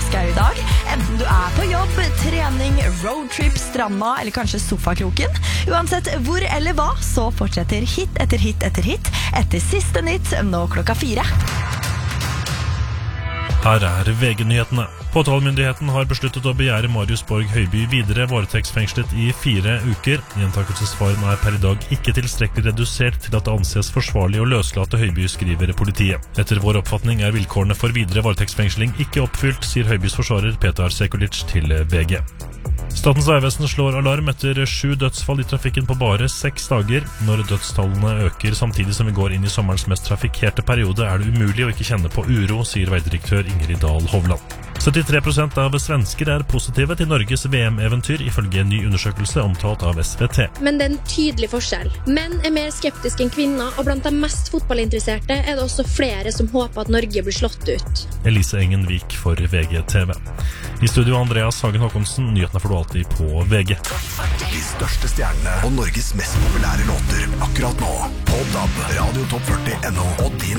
Skau I dag. Enten du på jobb, trening, roadtrip, stranda eller kanskje sofakroken. Uansett hvor eller hva, så fortsetter hit etter hit etter hit etter siste nytt nå 4:00. Her VG-nyhetene. Påtalemyndigheten har besluttet å begjære Marius Borg Høiby videre varetektsfengslet I 4 uker. Gjentakelsesfaren per I dag ikke tilstrekkelig redusert til at det anses forsvarlig å løslate Høiby, skriver politiet. Etter vår oppfatning vilkårene for videre varetektsfengsling ikke oppfylt, sier Høibys forsvarer Petar Sekulic til VG. Statens vegvesen slår alarm etter 7 dødsfall I trafikken på bare 6 dager. Når dødstallene øker samtidig som vi går inn I sommerens mest trafikkerte periode, det umulig å ikke kjenne på uro, sier veidirektør Ingrid Dahl Hovland. 73% av svensker positive til Norges VM-eventyr, ifølge en ny undersøkelse omtalt av SVT. Men det en tydelig forskjell. Menn mer skeptiske enn kvinner, og blant de mest fotballinteresserte det også flere som håper at Norge blir slått ut. Elise Engenvik for VGTV. I studio Andreas Hagen Håkonsen, nyhetene får du alltid på VG. De største stjernene og Norges mest populære låter akkurat nå på DAB, Radio Top 40 NO og din